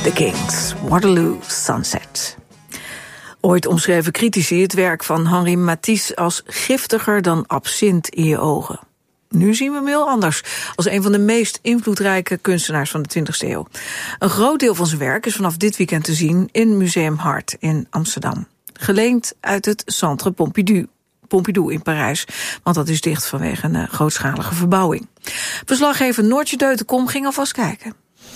The Kings, Waterloo Sunset. Ooit omschreven critici het werk van Henri Matisse als giftiger dan absint in je ogen. Nu zien we hem heel anders, als een van de meest invloedrijke kunstenaars van de 20e eeuw. Een groot deel van zijn werk is vanaf dit weekend te zien in Museum Hart in Amsterdam. Geleend uit het Centre Pompidou in Parijs, want dat is dicht vanwege een grootschalige verbouwing. Verslaggever Noortje Deutenkom ging alvast kijken.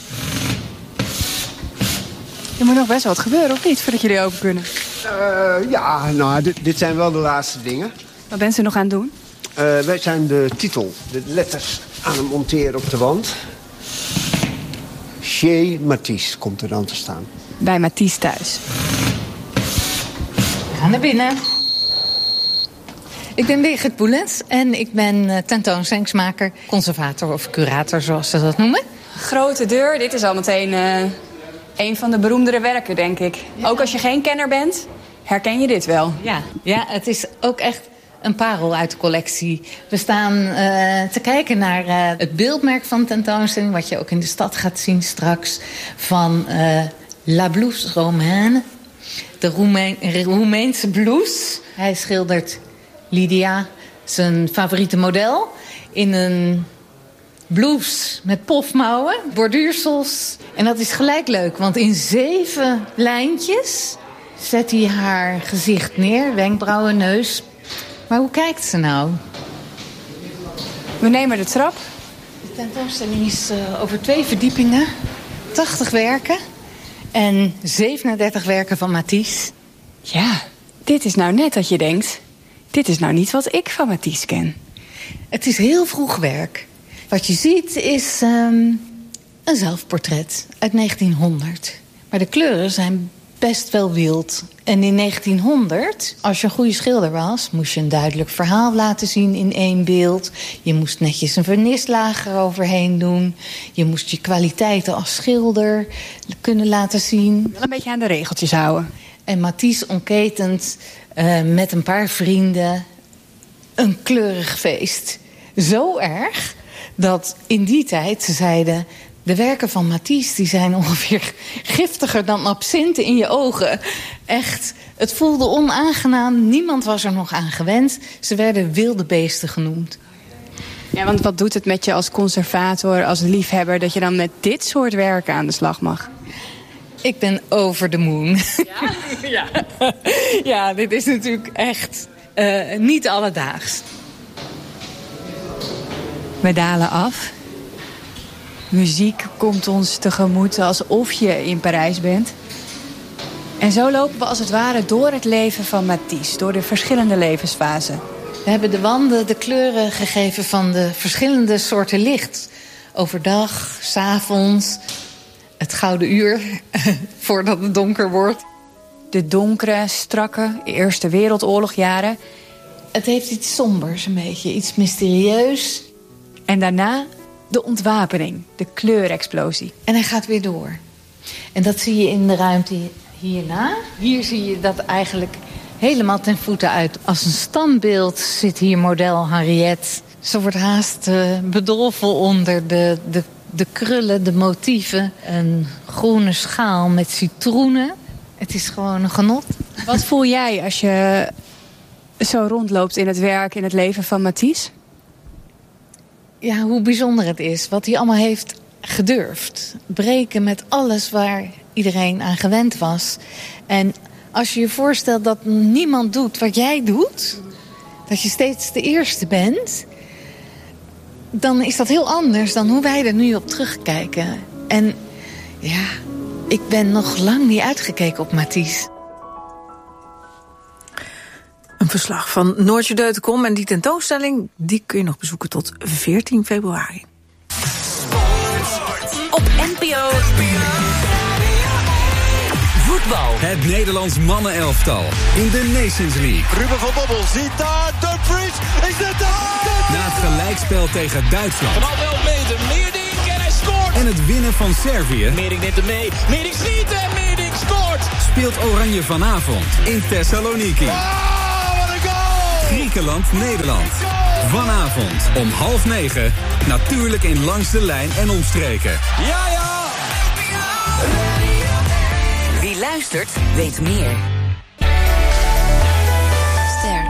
Er moet nog best wel wat gebeuren, of niet, voordat jullie open kunnen? Ja, nou, dit zijn wel de laatste dingen. Wat bent u nog aan het doen? Wij zijn de titel, de letters aan het monteren op de wand. Chez Matisse komt er dan te staan. Bij Matisse thuis. We gaan naar binnen. Ik ben Birgit Boelens en ik ben tentoonstellingsmaker, conservator of curator, zoals ze dat noemen. Grote deur, dit is al meteen een van de beroemdere werken, denk ik. Ja. Ook als je geen kenner bent, herken je dit wel. Ja, het is ook echt een parel uit de collectie. We staan te kijken naar het beeldmerk van de tentoonstelling, wat je ook in de stad gaat zien straks, van La Blouse Romaine, de Roemeense blouse. Hij schildert Lydia, zijn favoriete model, in een blouse met pofmouwen, borduursels. En dat is gelijk leuk, want in 7 lijntjes zet hij haar gezicht neer, wenkbrauwen, neus. Maar hoe kijkt ze nou? We nemen de trap. De tentoonstelling is over 2 verdiepingen, 80 werken en 37 werken van Matisse. Ja, dit is nou net dat je denkt, dit is nou niet wat ik van Matisse ken. Het is heel vroeg werk. Wat je ziet is een zelfportret uit 1900. Maar de kleuren zijn best wel wild. En in 1900, als je een goede schilder was, moest je een duidelijk verhaal laten zien in 1 beeld. Je moest netjes een vernislaag eroverheen doen. Je moest je kwaliteiten als schilder kunnen laten zien. Wel een beetje aan de regeltjes houden. En Matisse ontketend met een paar vrienden een kleurig feest. Zo erg dat in die tijd ze zeiden, de werken van Matisse die zijn ongeveer giftiger dan absinthe in je ogen. Echt, het voelde onaangenaam. Niemand was er nog aan gewend. Ze werden wilde beesten genoemd. Ja, want wat doet het met je als conservator, als liefhebber, dat je dan met dit soort werken aan de slag mag? Ik ben over the moon. Ja? Ja, dit is natuurlijk echt niet alledaags. We dalen af. Muziek komt ons tegemoet alsof je in Parijs bent. En zo lopen we als het ware door het leven van Matisse, door de verschillende levensfasen. We hebben de wanden de kleuren gegeven van de verschillende soorten licht. Overdag, 's avonds, het gouden uur, voordat het donker wordt. De donkere, strakke Eerste Wereldoorlogjaren. Het heeft iets sombers een beetje, iets mysterieus. En daarna de ontwapening, de kleurexplosie. En hij gaat weer door. En dat zie je in de ruimte hierna. Hier zie je dat eigenlijk helemaal ten voeten uit. Als een standbeeld zit hier model Henriette. Ze wordt haast bedolven onder de krullen, de motieven. Een groene schaal met citroenen. Het is gewoon een genot. Wat voel jij als je zo rondloopt in het werk, in het leven van Matisse? Ja, hoe bijzonder het is. Wat hij allemaal heeft gedurfd. Breken met alles waar iedereen aan gewend was. En als je je voorstelt dat niemand doet wat jij doet, dat je steeds de eerste bent, dan is dat heel anders dan hoe wij er nu op terugkijken. En ja, ik ben nog lang niet uitgekeken op Matisse. Een verslag van Noortje Deutenkom. En die tentoonstelling die kun je nog bezoeken tot 14 februari. Op NPO. Voetbal. Het Nederlands mannenelftal in de Nations League. Ruben van Bommel ziet daar Dumfries. Is het daar? Na het gelijkspel tegen Duitsland. Vanaf 11 meter, Meerdink en hij scoort. En het winnen van Servië. Meerdink neemt hem mee. Meerdink schiet en Meerdink scoort. Speelt Oranje vanavond in Thessaloniki. Griekenland-Nederland. Vanavond om 20:30. Natuurlijk in Langs de Lijn en omstreken. Ja! luistert, weet meer. Ster.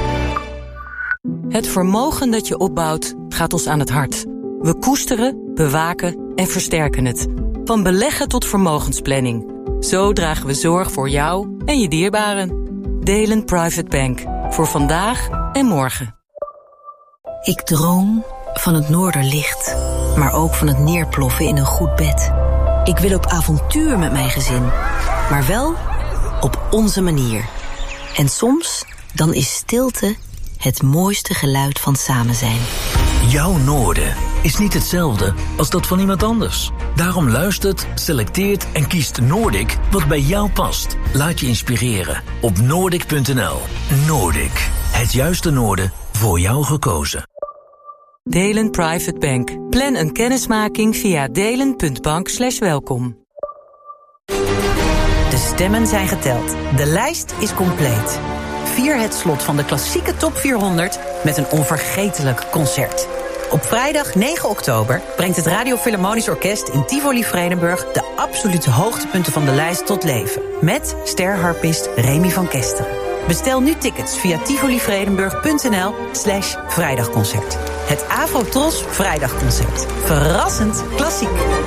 Het vermogen dat je opbouwt gaat ons aan het hart. We koesteren, bewaken en versterken het. Van beleggen tot vermogensplanning. Zo dragen we zorg voor jou en je dierbaren. Delen Private Bank. Voor vandaag en morgen. Ik droom van het noorderlicht, maar ook van het neerploffen in een goed bed. Ik wil op avontuur met mijn gezin, maar wel op onze manier. En soms, dan is stilte het mooiste geluid van samen zijn. Jouw noorden is niet hetzelfde als dat van iemand anders. Daarom luistert, selecteert en kiest Noordic wat bij jou past. Laat je inspireren op Noordic.nl. Noordic, het juiste noorden voor jou gekozen. Delen Private Bank. Plan een kennismaking via delen.bank/welkom. De stemmen zijn geteld. De lijst is compleet. Vier het slot van de klassieke top 400 met een onvergetelijk concert. Op vrijdag 9 oktober brengt het Radio Philharmonisch Orkest in Tivoli Vredenburg de absolute hoogtepunten van de lijst tot leven. Met sterharpist Remy van Kesteren. Bestel nu tickets via tivolivredenburg.nl/vrijdagconcert. Het Afro-Tros Vrijdagconcert. Verrassend klassiek.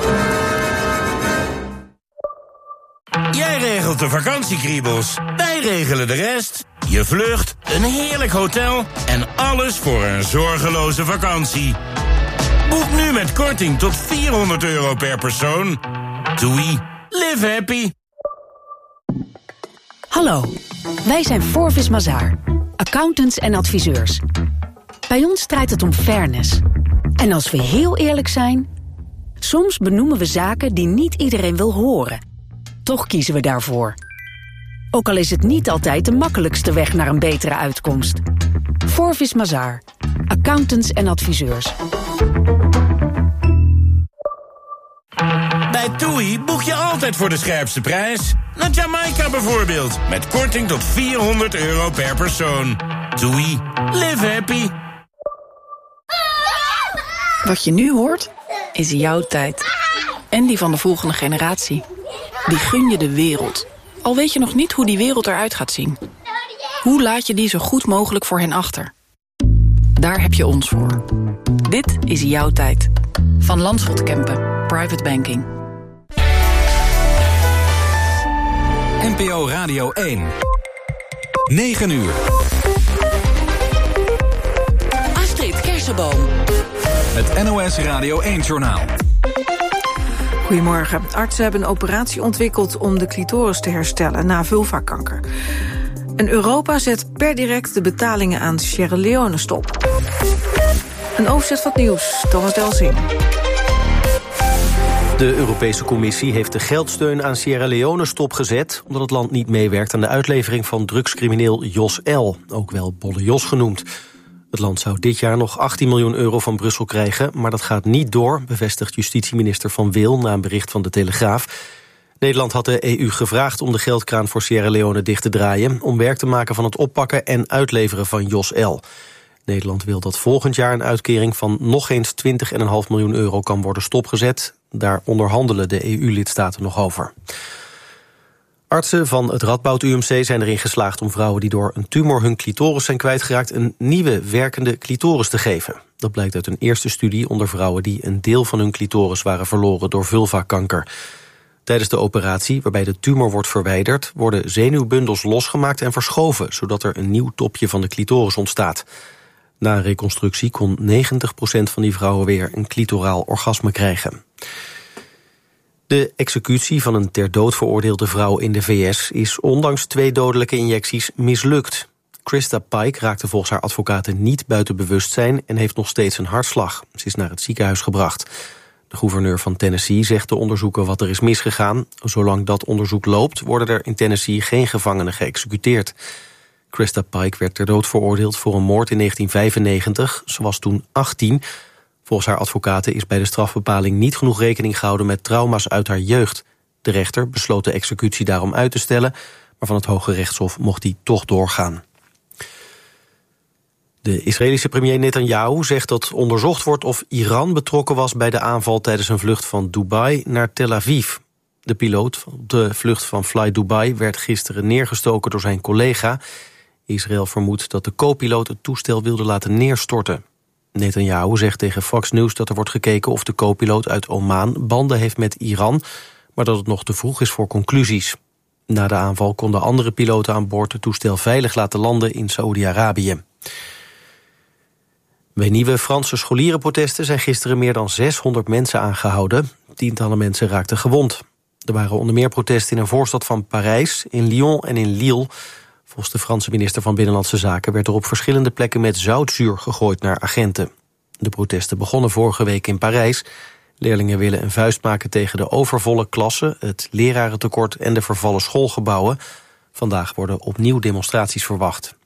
Jij regelt de vakantiekriebels. Wij regelen de rest. Je vlucht, een heerlijk hotel en alles voor een zorgeloze vakantie. Boek nu met korting tot €400 per persoon. TUI, live happy. Hallo, wij zijn Forvis Mazars, accountants en adviseurs. Bij ons draait het om fairness. En als we heel eerlijk zijn, soms benoemen we zaken die niet iedereen wil horen. Toch kiezen we daarvoor. Ook al is het niet altijd de makkelijkste weg naar een betere uitkomst. Forvis Mazars, accountants en adviseurs. Bij TUI boek je altijd voor de scherpste prijs. Naar Jamaica bijvoorbeeld, met korting tot €400 per persoon. TUI, live happy. Wat je nu hoort, is jouw tijd. En die van de volgende generatie. Die gun je de wereld. Al weet je nog niet hoe die wereld eruit gaat zien. Hoe laat je die zo goed mogelijk voor hen achter? Daar heb je ons voor. Dit is jouw tijd. Van Landschot Kempen, Private Banking. NPO Radio 1. 9 uur. Astrid Kersenboom. Het NOS Radio 1-journaal. Goedemorgen. Artsen hebben een operatie ontwikkeld om de clitoris te herstellen na vulvakanker. En Europa zet per direct de betalingen aan Sierra Leone stop. Een overzet van het nieuws, Thomas Delsing. De Europese Commissie heeft de geldsteun aan Sierra Leone stopgezet, omdat het land niet meewerkt aan de uitlevering van drugscrimineel Jos L., ook wel Bolle Jos genoemd. Het land zou dit jaar nog €18 miljoen van Brussel krijgen, maar dat gaat niet door, bevestigt justitieminister Van Wil na een bericht van de Telegraaf. Nederland had de EU gevraagd om de geldkraan voor Sierra Leone dicht te draaien, om werk te maken van het oppakken en uitleveren van Jos L. Nederland wil dat volgend jaar een uitkering van nog eens €20,5 miljoen kan worden stopgezet. Daar onderhandelen de EU-lidstaten nog over. Artsen van het Radboud UMC zijn erin geslaagd om vrouwen die door een tumor hun clitoris zijn kwijtgeraakt een nieuwe werkende clitoris te geven. Dat blijkt uit een eerste studie onder vrouwen die een deel van hun clitoris waren verloren door vulvakanker. Tijdens de operatie, waarbij de tumor wordt verwijderd, worden zenuwbundels losgemaakt en verschoven, zodat er een nieuw topje van de clitoris ontstaat. Na een reconstructie kon 90% van die vrouwen weer een clitoraal orgasme krijgen. De executie van een ter dood veroordeelde vrouw in de VS is ondanks 2 dodelijke injecties mislukt. Krista Pike raakte volgens haar advocaten niet buiten bewustzijn en heeft nog steeds een hartslag. Ze is naar het ziekenhuis gebracht. De gouverneur van Tennessee zegt te onderzoeken wat er is misgegaan. Zolang dat onderzoek loopt, worden er in Tennessee geen gevangenen geëxecuteerd. Krista Pike werd ter dood veroordeeld voor een moord in 1995. Ze was toen 18. Volgens haar advocaten is bij de strafbepaling niet genoeg rekening gehouden met trauma's uit haar jeugd. De rechter besloot de executie daarom uit te stellen, maar van het Hoge Rechtshof mocht die toch doorgaan. De Israëlische premier Netanyahu zegt dat onderzocht wordt of Iran betrokken was bij de aanval tijdens een vlucht van Dubai naar Tel Aviv. De piloot op de vlucht van Fly Dubai werd gisteren neergestoken door zijn collega. Israël vermoedt dat de co-piloot het toestel wilde laten neerstorten. Netanyahu zegt tegen Fox News dat er wordt gekeken of de co-piloot uit Oman banden heeft met Iran, maar dat het nog te vroeg is voor conclusies. Na de aanval konden andere piloten aan boord het toestel veilig laten landen in Saoedi-Arabië. Bij nieuwe Franse scholierenprotesten zijn gisteren meer dan 600 mensen aangehouden. Tientallen mensen raakten gewond. Er waren onder meer protesten in een voorstad van Parijs, in Lyon en in Lille. Volgens de Franse minister van Binnenlandse Zaken werd er op verschillende plekken met zoutzuur gegooid naar agenten. De protesten begonnen vorige week in Parijs. Leerlingen willen een vuist maken tegen de overvolle klassen, het lerarentekort en de vervallen schoolgebouwen. Vandaag worden opnieuw demonstraties verwacht.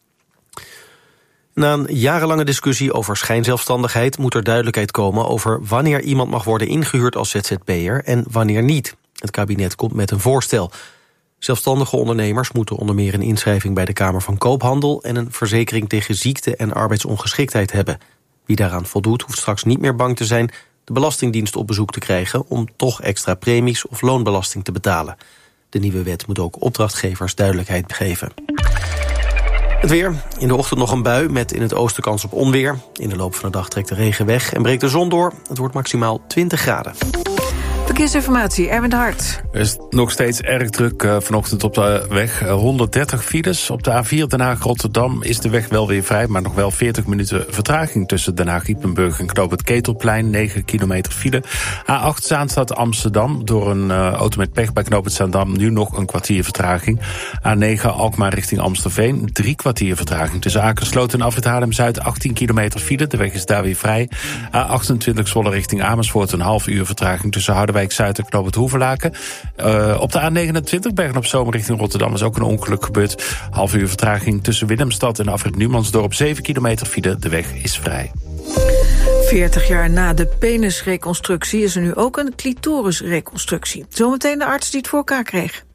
Na een jarenlange discussie over schijnzelfstandigheid moet er duidelijkheid komen over wanneer iemand mag worden ingehuurd als ZZP'er en wanneer niet. Het kabinet komt met een voorstel. Zelfstandige ondernemers moeten onder meer een inschrijving bij de Kamer van Koophandel en een verzekering tegen ziekte en arbeidsongeschiktheid hebben. Wie daaraan voldoet hoeft straks niet meer bang te zijn de Belastingdienst op bezoek te krijgen om toch extra premies of loonbelasting te betalen. De nieuwe wet moet ook opdrachtgevers duidelijkheid geven. Het weer. In de ochtend nog een bui met in het oosten kans op onweer. In de loop van de dag trekt de regen weg en breekt de zon door. Het wordt maximaal 20 graden. Verkeersinformatie, Erwin de Hart. Er is nog steeds erg druk vanochtend op de weg. 130 files. Op de A4 Den Haag-Rotterdam is de weg wel weer vrij, maar nog wel 40 minuten vertraging tussen Den Haag-Ypenburg en Knoop het Ketelplein. 9 kilometer file. A8 Zaanstad-Amsterdam. Door een auto met pech bij Knoop het Zaandam nu nog een kwartier vertraging. A9 Alkmaar richting Amstelveen. 3 kwartier vertraging tussen Akersloot en Afrit Haarlem-Zuid. 18 kilometer file. De weg is daar weer vrij. A28 Zwolle richting Amersfoort. Een half uur vertraging tussen Harderwijk-Zuid en Knoop het Hoevelaken. Op de A29 Bergen-op-Zoom richting Rotterdam is ook een ongeluk gebeurd. Half uur vertraging tussen Willemstad en Afrit Numansdorp. 7 kilometer file. De weg is vrij. 40 jaar na de penisreconstructie is er nu ook een clitorisreconstructie. Zometeen de arts die het voor elkaar kreeg.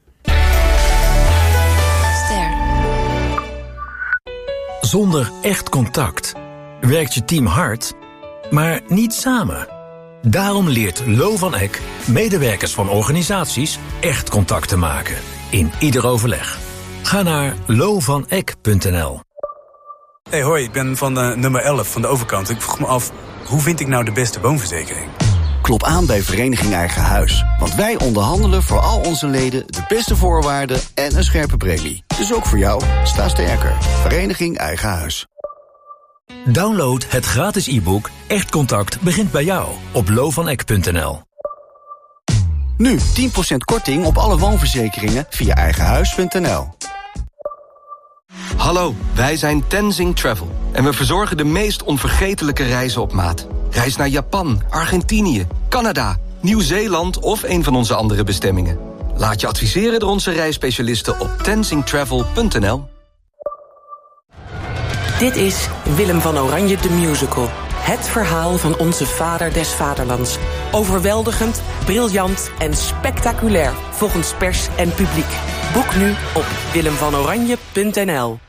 Zonder echt contact werkt je team hard, maar niet samen. Daarom leert Lo van Eck medewerkers van organisaties echt contact te maken. In ieder overleg. Ga naar lovaneck.nl. Hey, hoi, ik ben van nummer 11 van de overkant. Ik vroeg me af, hoe vind ik nou de beste woonverzekering? Klop aan bij Vereniging Eigen Huis. Want wij onderhandelen voor al onze leden de beste voorwaarden en een scherpe premie. Dus ook voor jou, sta sterker. Vereniging Eigen Huis. Download het gratis e-book Echt Contact begint bij jou op lovaneck.nl. Nu 10% korting op alle woonverzekeringen via eigenhuis.nl. Hallo, wij zijn Tenzing Travel. En we verzorgen de meest onvergetelijke reizen op maat. Reis naar Japan, Argentinië, Canada, Nieuw-Zeeland of een van onze andere bestemmingen. Laat je adviseren door onze reisspecialisten op tenzingtravel.nl. Dit is Willem van Oranje de Musical. Het verhaal van onze vader des vaderlands. Overweldigend, briljant en spectaculair, volgens pers en publiek. Boek nu op willemvanoranje.nl.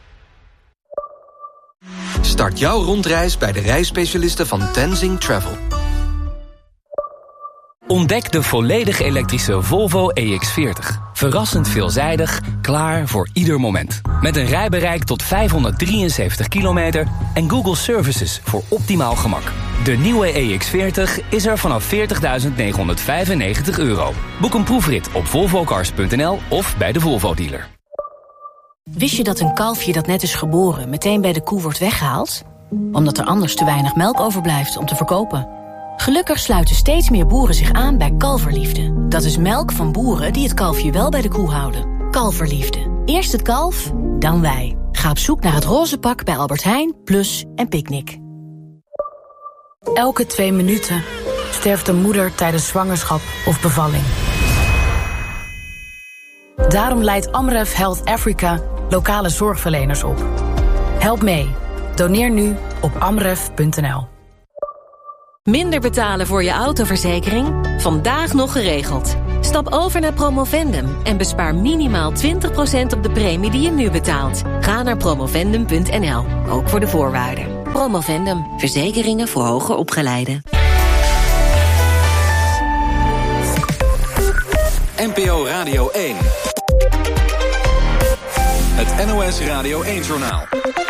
Start jouw rondreis bij de reisspecialisten van Tenzing Travel. Ontdek de volledig elektrische Volvo EX40. Verrassend veelzijdig, klaar voor ieder moment. Met een rijbereik tot 573 kilometer en Google Services voor optimaal gemak. De nieuwe EX40 is er vanaf €40.995. Boek een proefrit op volvocars.nl of bij de Volvo-dealer. Wist je dat een kalfje dat net is geboren meteen bij de koe wordt weggehaald? Omdat er anders te weinig melk overblijft om te verkopen. Gelukkig sluiten steeds meer boeren zich aan bij Kalverliefde. Dat is melk van boeren die het kalfje wel bij de koe houden. Kalverliefde. Eerst het kalf, dan wij. Ga op zoek naar het roze pak bij Albert Heijn, Plus en Picnic. Elke 2 minuten sterft een moeder tijdens zwangerschap of bevalling. Daarom leidt Amref Health Africa lokale zorgverleners op. Help mee. Doneer nu op amref.nl. Minder betalen voor je autoverzekering? Vandaag nog geregeld. Stap over naar Promovendum en bespaar minimaal 20% op de premie die je nu betaalt. Ga naar promovendum.nl, ook voor de voorwaarden. Promovendum, verzekeringen voor hoger opgeleiden. NPO Radio 1. Het NOS Radio 1-journaal.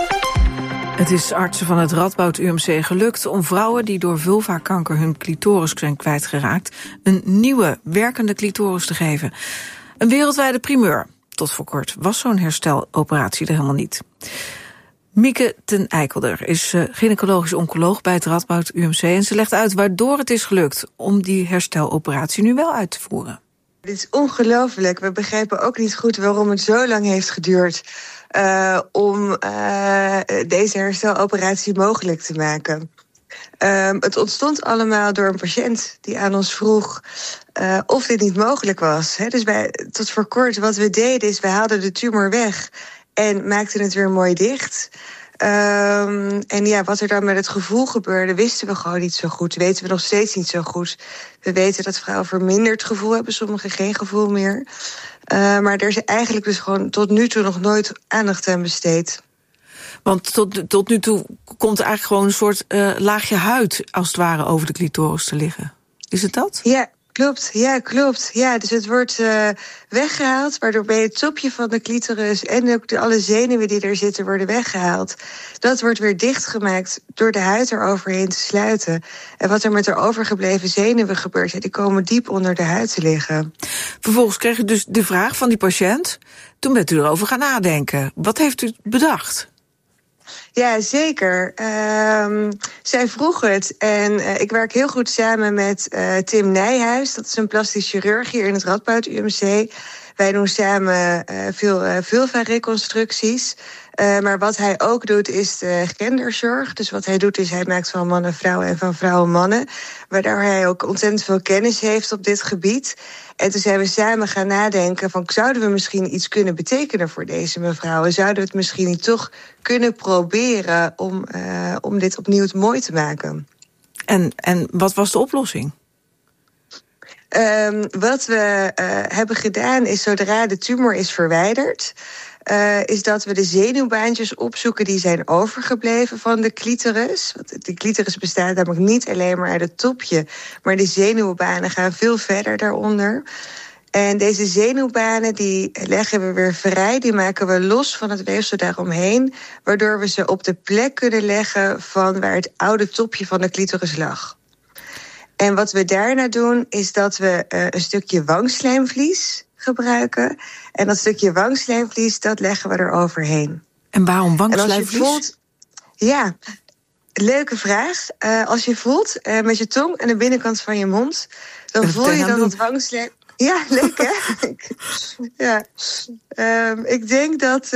Het is artsen van het Radboud UMC gelukt om vrouwen die door vulvakanker hun clitoris zijn kwijtgeraakt een nieuwe, werkende clitoris te geven. Een wereldwijde primeur. Tot voor kort was zo'n hersteloperatie er helemaal niet. Mieke ten Eikelder is gynaecologisch oncoloog bij het Radboud UMC en ze legt uit waardoor het is gelukt om die hersteloperatie nu wel uit te voeren. Dit is ongelooflijk. We begrijpen ook niet goed waarom het zo lang heeft geduurd om deze hersteloperatie mogelijk te maken. Het ontstond allemaal door een patiënt die aan ons vroeg of dit niet mogelijk was. Dus tot voor kort wat we deden is, we haalden de tumor weg en maakten het weer mooi dicht. En ja, wat er dan met het gevoel gebeurde, wisten we gewoon niet zo goed. Weten we nog steeds niet zo goed. We weten dat vrouwen verminderd gevoel hebben, sommigen geen gevoel meer. Maar er is eigenlijk dus gewoon tot nu toe nog nooit aandacht aan besteed. Want tot nu toe komt er eigenlijk gewoon een soort laagje huid, als het ware, over de clitoris te liggen. Is het dat? Ja, klopt. Ja, dus het wordt weggehaald, waardoor bij het topje van de clitoris en ook alle zenuwen die er zitten worden weggehaald. Dat wordt weer dichtgemaakt door de huid eroverheen te sluiten. En wat er met de overgebleven zenuwen gebeurt, die komen diep onder de huid te liggen. Vervolgens kreeg u dus de vraag van die patiënt. Toen bent u erover gaan nadenken. Wat heeft u bedacht? Ja, zeker. Zij vroeg het en ik werk heel goed samen met Tim Nijhuis. Dat is een plastisch chirurg hier in het Radboud UMC. Wij doen samen veel vulva-reconstructies. Maar wat hij ook doet is de genderzorg. Dus wat hij doet is hij maakt van mannen vrouwen en van vrouwen mannen. Waardoor hij ook ontzettend veel kennis heeft op dit gebied. En toen zijn we samen gaan nadenken van, zouden we misschien iets kunnen betekenen voor deze mevrouwen? Zouden we het misschien niet toch kunnen proberen om dit opnieuw mooi te maken? En wat was de oplossing? Wat we hebben gedaan is, zodra de tumor is verwijderd, is dat we de zenuwbaantjes opzoeken die zijn overgebleven van de clitoris. Want de clitoris bestaat namelijk niet alleen maar uit het topje, maar de zenuwbanen gaan veel verder daaronder. En deze zenuwbanen die leggen we weer vrij, die maken we los van het weefsel daaromheen, waardoor we ze op de plek kunnen leggen van waar het oude topje van de clitoris lag. En wat we daarna doen, is dat we een stukje wangslijmvlies gebruiken. En dat stukje wangslijmvlies, dat leggen we er overheen. En waarom wangslijmvlies? En als je voelt, ja, leuke vraag. Als je voelt met je tong aan de binnenkant van je mond, dan voel je dat het wangslijm. Ja, leuk hè? Ja. Ik denk dat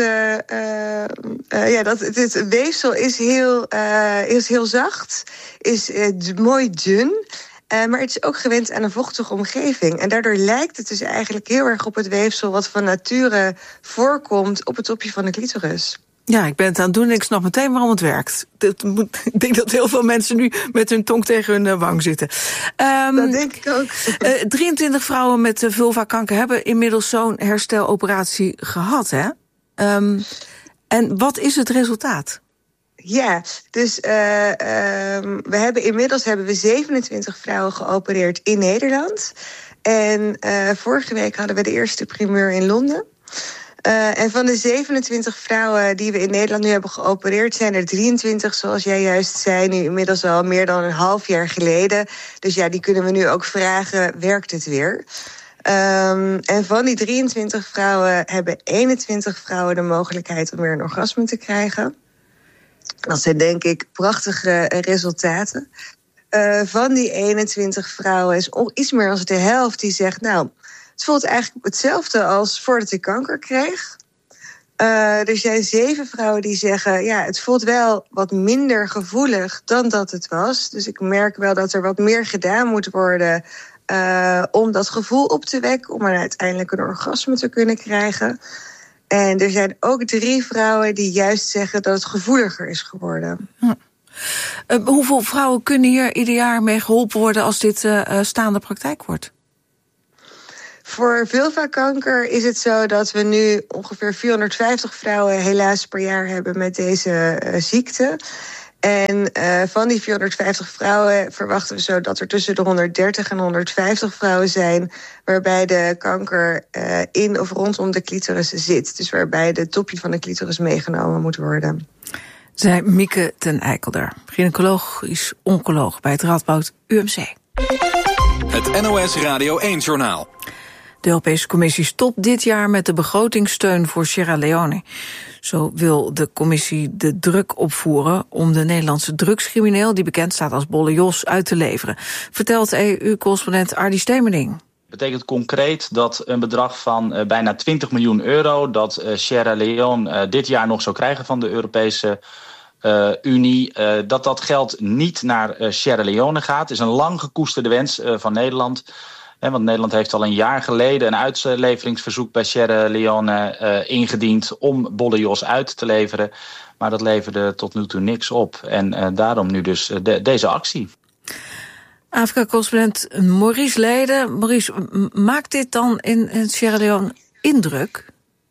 dit weefsel is heel zacht, is mooi dun. Maar het is ook gewend aan een vochtige omgeving. En daardoor lijkt het dus eigenlijk heel erg op het weefsel wat van nature voorkomt op het topje van de clitoris. Ja, ik ben het aan het doen en ik snap meteen waarom het werkt. Ik denk dat heel veel mensen nu met hun tong tegen hun wang zitten. Dat denk ik ook. 23 vrouwen met vulvakanker hebben inmiddels zo'n hersteloperatie gehad, hè? En wat is het resultaat? Ja, dus inmiddels hebben we 27 vrouwen geopereerd in Nederland. En vorige week hadden we de eerste primeur in Londen. En van de 27 vrouwen die we in Nederland nu hebben geopereerd, zijn er 23, zoals jij juist zei, nu inmiddels al meer dan een half jaar geleden. Dus ja, die kunnen we nu ook vragen, werkt het weer? En van die 23 vrouwen hebben 21 vrouwen de mogelijkheid om weer een orgasme te krijgen. Dat zijn denk ik prachtige resultaten. Van die 21 vrouwen is iets meer dan de helft die zegt, nou, het voelt eigenlijk hetzelfde als voordat ik kanker kreeg. Er zijn 7 vrouwen die zeggen, ja, het voelt wel wat minder gevoelig dan dat het was. Dus ik merk wel dat er wat meer gedaan moet worden om dat gevoel op te wekken, om er uiteindelijk een orgasme te kunnen krijgen. En er zijn ook 3 vrouwen die juist zeggen dat het gevoeliger is geworden. Hoeveel vrouwen kunnen hier ieder jaar mee geholpen worden als dit staande praktijk wordt? Voor vulvakanker is het zo dat we nu ongeveer 450 vrouwen helaas per jaar hebben met deze ziekte. En van die 450 vrouwen verwachten we zo dat er tussen de 130 en 150 vrouwen zijn waarbij de kanker in of rondom de clitoris zit. Dus waarbij de topje van de clitoris meegenomen moet worden. Zei Mieke ten Eikelder, gynaecologisch oncoloog bij het Radboud UMC. Het NOS Radio 1-journaal. De Europese Commissie stopt dit jaar met de begrotingssteun voor Sierra Leone. Zo wil de commissie de druk opvoeren om de Nederlandse drugscrimineel, die bekend staat als Bolle Jos, uit te leveren. Vertelt EU-correspondent Ardy Stemeling. Betekent concreet dat een bedrag van bijna 20 miljoen euro... dat Sierra Leone dit jaar nog zou krijgen van de Europese Unie... dat geld niet naar Sierra Leone gaat. Het is een lang gekoesterde wens van Nederland. Want Nederland heeft al een jaar geleden een uitleveringsverzoek bij Sierra Leone ingediend om Bolle Jos uit te leveren. Maar dat leverde tot nu toe niks op. En daarom nu dus deze actie. Afrika-correspondent Maurice Leden. Maurice, maakt dit dan in Sierra Leone indruk?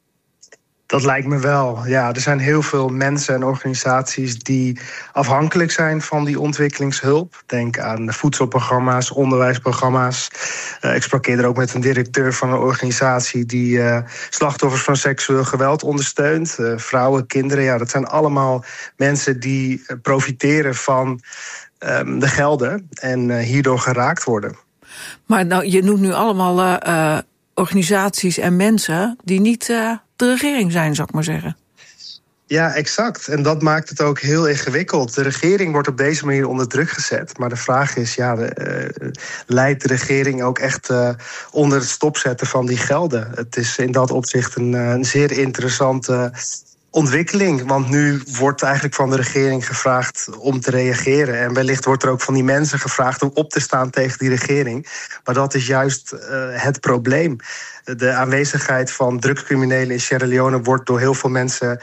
Dat lijkt me wel. Ja, er zijn heel veel mensen en organisaties die afhankelijk zijn van die ontwikkelingshulp. Denk aan de voedselprogramma's, onderwijsprogramma's. Ik sprak eerder ook met een directeur van een organisatie die slachtoffers van seksueel geweld ondersteunt. Vrouwen, kinderen, ja, dat zijn allemaal mensen die profiteren van de gelden en hierdoor geraakt worden. Maar nou, je noemt nu allemaal organisaties en mensen die niet de regering zijn, zou ik maar zeggen. Ja, exact. En dat maakt het ook heel ingewikkeld. De regering wordt op deze manier onder druk gezet. Maar de vraag is, leidt de regering ook echt onder het stopzetten van die gelden? Het is in dat opzicht een zeer interessante ontwikkeling. Want nu wordt eigenlijk van de regering gevraagd om te reageren. En wellicht wordt er ook van die mensen gevraagd om op te staan tegen die regering. Maar dat is juist het probleem. De aanwezigheid van drugscriminelen in Sierra Leone wordt door heel veel mensen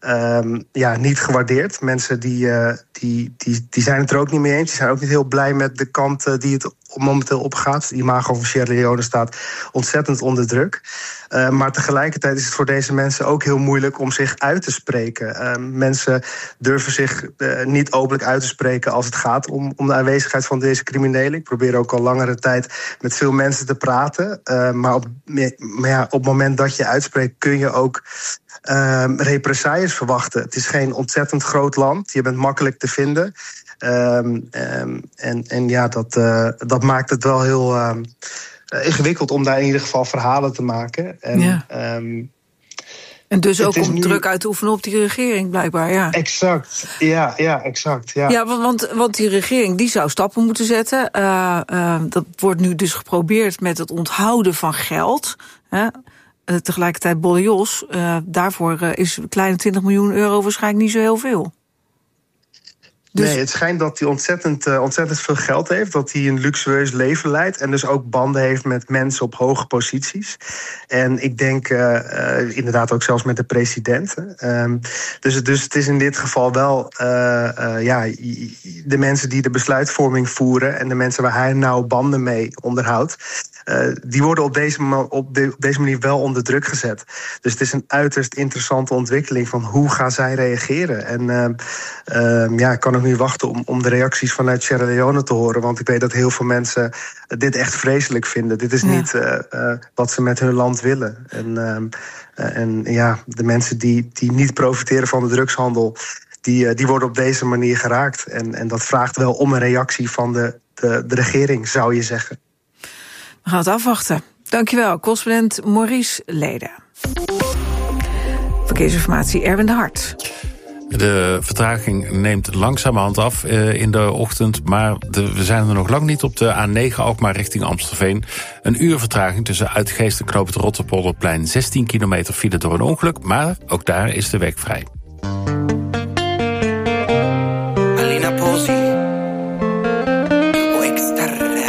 niet gewaardeerd. Mensen die zijn het er ook niet mee eens. Die zijn ook niet heel blij met de kant die het momenteel opgaat. De imago van Sierra Leone staat ontzettend onder druk. Maar tegelijkertijd is het voor deze mensen ook heel moeilijk om zich uit te spreken. Mensen durven zich niet openlijk uit te spreken als het gaat om de aanwezigheid van deze criminelen. Ik probeer ook al langere tijd met veel mensen te praten. Maar op het moment dat je uitspreekt kun je ook represailles verwachten. Het is geen ontzettend groot land. Je bent makkelijk te vinden. Dat maakt het wel heel ingewikkeld om daar in ieder geval verhalen te maken. En dus ook om druk uit te oefenen op die regering, blijkbaar, ja. Exact, ja, exact. Ja, ja, want die regering die zou stappen moeten zetten. Dat wordt nu dus geprobeerd met het onthouden van geld. Tegelijkertijd Bolle Jos, daarvoor is een kleine 20 miljoen euro waarschijnlijk niet zo heel veel. Dus nee, het schijnt dat hij ontzettend veel geld heeft. Dat hij een luxueus leven leidt. En dus ook banden heeft met mensen op hoge posities. En ik denk inderdaad ook zelfs met de president. Dus het is in dit geval wel de mensen die de besluitvorming voeren en de mensen waar hij nou banden mee onderhoudt. Die worden op deze manier wel onder druk gezet. Dus het is een uiterst interessante ontwikkeling van hoe gaan zij reageren. En ik kan ook nu wachten om de reacties vanuit Sierra Leone te horen. Want ik weet dat heel veel mensen dit echt vreselijk vinden. Dit is niet wat ze met hun land willen. En de mensen die niet profiteren van de drugshandel, die worden op deze manier geraakt. En dat vraagt wel om een reactie van de regering, zou je zeggen. We gaan het afwachten. Dankjewel, correspondent Maurice Leden. Verkeersinformatie, Erwin de Hart. De vertraging neemt langzamerhand af in de ochtend, maar we zijn er nog lang niet op de A9 Alkmaar richting Amstelveen. Een uur vertraging tussen Uitgeest en Knoop het Rotterpolderplein. 16 kilometer file door een ongeluk, maar ook daar is de weg vrij.